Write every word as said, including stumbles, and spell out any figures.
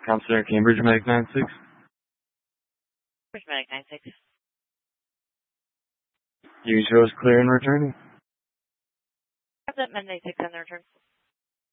Counselor Cambridge Medic nine six. Cambridge Medic nine six. You show us clear and returning. Have that Med nine six on the return.